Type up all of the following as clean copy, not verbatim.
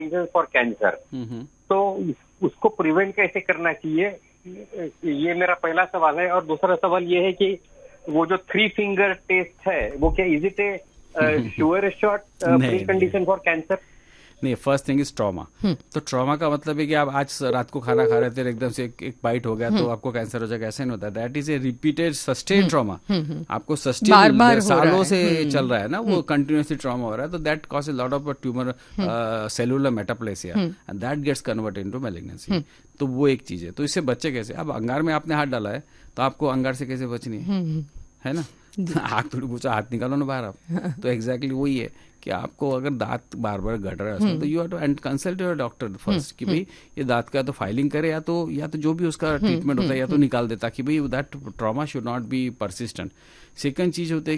For cancer, तो उसको prevent कैसे करना चाहिए, ये मेरा पहला सवाल है। और दूसरा सवाल ये है कि वो जो 3 फिंगर टेस्ट है वो क्या is it A sure shot pre condition for cancer? नहीं, फर्स्ट थिंग इज ट्रॉमा। तो ट्रॉमा का मतलब है कि आप आज रात को खाना खा रहे थे, एकदम से एक बाइट हो गया तो आपको कैंसर हो जाएगा, ऐसा नहीं होता। That is a repeated sustain trauma. आपको सस्टेन सालों से चल रहा है ना, वो कंटिन्यूसली ट्रॉमा हो रहा है, तो that cause a lot of tumour, cellular मेटाप्लेसिया, and that gets convert into malignancy. तो वो एक चीज है। तो इससे बच्चे कैसे? अब अंगार में आपने हाथ डाला है तो आपको अंगार से कैसे बचनी है ना? हाथ थोड़ी पूछा, हाथ निकालो ना बाहर आप। तो एग्जैक्टली वही है कि आपको अगर दांत बार बार गड़ रहा है तो you have to and consult your doctor first कि भाई ये दांत का तो फाइलिंग करे, या तो जो भी उसका ट्रीटमेंट होता है या तो निकाल दे, ताकि भाई that trauma should not be persistent. Second चीज होता है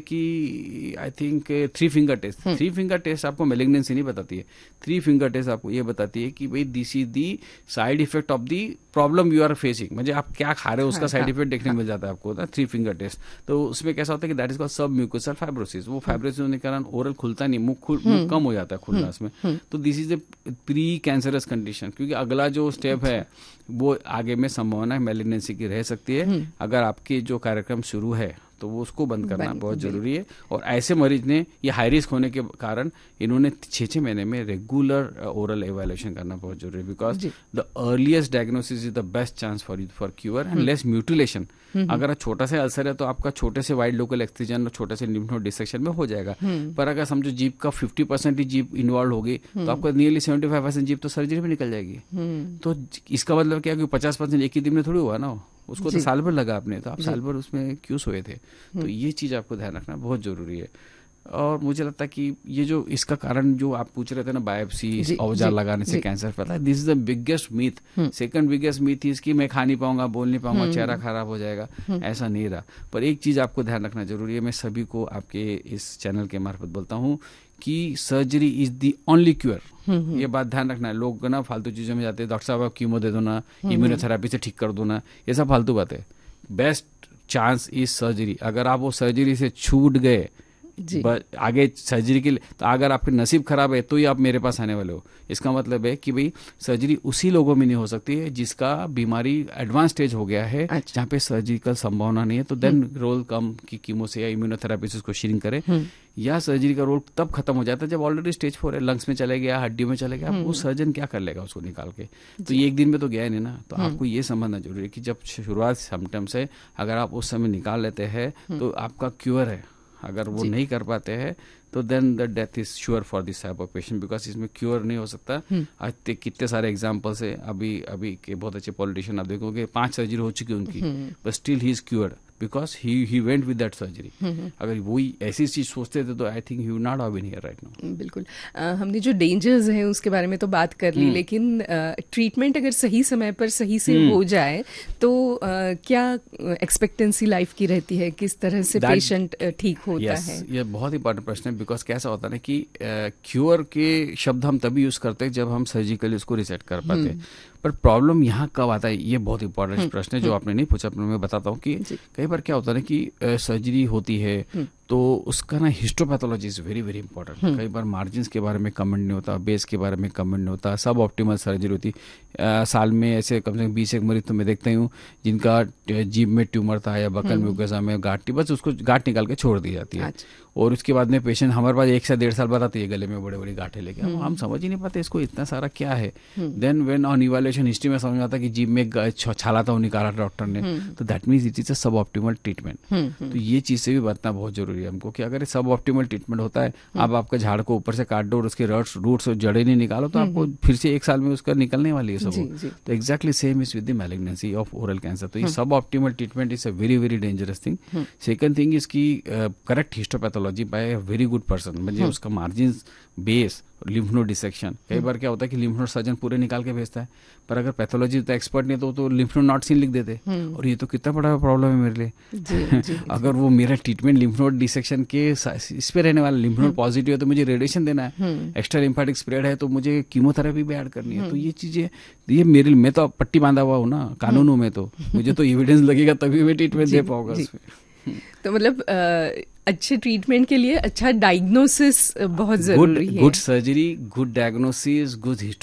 कि I think 3 finger test. 3 finger test आपको मेलिग्नेंसी नहीं बताती है। 3 फिंगर टेस्ट आपको ये बताती है कि भाई this is the side effect of the problem you are facing, म्हणजे आप क्या खा रहे हो उसका साइड इफेक्ट देखने मिल जाता है आपको ना 3 फिंगर टेस्ट। तो उसमें कैसा होता है कि दैट इज कॉल्ड सब म्यूकोसल फाइब्रोसिस। वो फाइब्रोसिस होने के कारण ओरल खुलता नहीं, मुंह कम हो जाता है खुलना उसमें। तो this is a pre cancerous condition, क्योंकि अगला जो स्टेप है वो आगे में संभावना मेलिग्नेंसी की रह सकती है। अगर आपके जो कार्यक्रम शुरू है तो वो उसको बंद करना बहुत जरूरी है। और ऐसे मरीज ने ये हाई रिस्क होने के कारण इन्होंने 6 महीने में रेगुलर ओरल एवेल्यूएशन करना बहुत जरूरी है, because the earliest diagnosis is the best chance for cure and less mutilation. अगर छोटा सा अल्सर है तो आपका छोटे से वाइड लोकल एक्ससिजन और छोटे से लिम्फ नोड डिसेक्शन में हो जाएगा। पर अगर समझो जीभ का 50% ही जीभ इन्वॉल्व होगी तो आपका नियरली 75% जीभ तो सर्जरी में निकल जाएगी। तो इसका मतलब क्या कि 50% एक ही दिन में थोड़ी हुआ ना, उसको तो साल भर लगा आपने, तो आप साल भर उसमें क्यों सोए थे? तो ये चीज आपको ध्यान रखना बहुत जरूरी है। और मुझे लगता है कि ये जो इसका कारण जो आप पूछ रहे थे ना, बायोप्सी औजार लगाने से कैंसर फैलता है, this is the biggest myth. Second biggest myth is कि मैं खा नहीं पाऊंगा, बोल नहीं पाऊंगा, चेहरा खराब हो जाएगा। ऐसा नहीं रहा। पर एक चीज आपको ध्यान रखना जरूरी है, मैं सभी को आपके इस चैनल के मार्फत बोलता हूँ कि surgery is the only cure. ये बात ध्यान रखना है। लोग ना फालतू चीजों में जाते हैं, डॉक्टर साहब आप कीमो दे दो ना, इम्यूनोथेरेपी से ठीक कर दो ना, ये सब फालतू बात है। Best chance is surgery. अगर आप वो सर्जरी से छूट गए आगे सर्जरी के लिए, तो अगर आपके नसीब खराब है तो ही आप मेरे पास आने वाले हो। इसका मतलब है कि भाई सर्जरी उसी लोगों में नहीं हो सकती है जिसका बीमारी एडवांस स्टेज हो गया है, जहाँ पे सर्जिकल संभावना नहीं है। तो देन रोल कम की कीमो से या इम्यूनोथेरेपी से उसको शीरिंग करें, या सर्जरी का रोल तब खत्म हो जाता है जब ऑलरेडी स्टेज 4 है, लंग्स में चले गया, हड्डियों में चले गया। वो सर्जन क्या कर लेगा उसको निकाल के? तो ये एक दिन में तो गया नहीं ना। तो आपको ये समझना जरूरी है कि जब शुरुआत सिम्टम्स है, अगर आप उस समय निकाल लेते हैं तो आपका क्योर है। अगर वो नहीं कर पाते हैं तो then the death is sure for this type of patient, because इसमें क्योर नहीं हो सकता। आज तक कितने सारे एग्जांपल्स है। अभी के बहुत अच्छे पॉलिटिशियन आप देखोगे 5 सर्जरी हो चुकी उनकी, but still he is cured because he went with that surgery. अगर वही ऐसी चीज सोचते थे तो I think he would not have been here right now. बिल्कुल। हमने जो डेंजर्स हैं उसके बारे में तो बात कर ली, लेकिन ट्रीटमेंट अगर सही समय पर सही से हो जाए तो क्या एक्सपेक्टेंसी लाइफ की रहती है, किस तरह से पेशेंट ठीक होता है? ये बहुत इंपॉर्टेंट प्रश्न है, बिकॉज कैसा होता है ना कि क्योर के शब्द हम तभी यूज करते हैं जब हम सर्जिकली उसको रिसेट कर पाते हैं। पर प्रॉब्लम यहाँ कब आता है, ये बहुत इंपॉर्टेंट प्रश्न है जो आपने नहीं पूछा। मैं बताता हूँ कि कई बार क्या होता है ना कि सर्जरी होती है तो उसका ना histopathology is very very important. कई बार मार्जिन के बारे में कमेंट नहीं होता, बेस के बारे में कमेंट नहीं होता, सब ऑप्टिमल सर्जरी होती। साल में ऐसे कम से कम 20 एक मरीज तो मैं देखता ही हूँ जिनका जीभ में ट्यूमर था या बकल म्यूकोसा में गांठ थी, बस उसको गांठ निकाल के छोड़ दी जाती है। और उसके बाद में पेशेंट हमारे पास 1 से 1.5 साल बाद आती है गले में बड़े बड़ी गांठें लेके। हम समझ ही नहीं पाते इसको इतना सारा क्या है। Then when on evaluation history में समझ में आता कि जीभ में छाला था, वो निकाला डॉक्टर ने, तो that means it is a सब ऑप्टिमल ट्रीटमेंट। तो ये चीज से भी बचना बहुत जरूरी है हमको कि अगर सब ऑप्टिमल ट्रीटमेंट होता है, आप आपका झाड़ को ऊपर से काट दो और उसके रूट्स और जड़ें नहीं निकालो, तो आपको फिर से 1 साल में उसका निकलने वाली है सब। तो exactly same is with the malignancy of oral cancer. तो ये सब optimal treatment is a very very dangerous thing. Second thing is की correct histopathology bye a very good person, म्हणजे उसका margin, base, lymph node dissection. कई बार क्या होता है कि लिम्फ नोड सर्जन पूरे निकाल के भेजता है, पर अगर पैथोलॉजी तो एक्सपर्ट नहीं तो लिम्फ नोड नॉट सीन लिख देते, और ये तो कितना बड़ा प्रॉब्लम है मेरे लिए। अगर वो मेरा ट्रीटमेंट लिम्फ नोड डिसेक्शन के इस पे रहने वाला, लिम्फ नोड पॉजिटिव है तो मुझे रेडिएशन देना है, एक्स्ट्रा लिम्फेटिक स्प्रेड है तो मुझे कीमोथेरेपी भी ऐड करनी है। तो ये चीजें, ये मेरे, मैं तो पट्टी बांधा हुआ हूँ ना कानूनों में, तो मुझे तो एविडेंस लगेगा तभी मैं ट्रीटमेंट दे पाऊंगा उसमें। तो मतलब अच्छे ट्रीटमेंट के लिए अच्छा डायग्नोसिस बहुत जरूरी है। Good surgery, good diagnosis, good